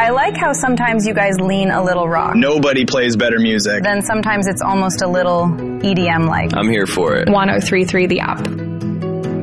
I like how sometimes you guys lean a little rock. Nobody plays better music. Then sometimes it's almost a little EDM-like. I'm here for it. 103.3 The App.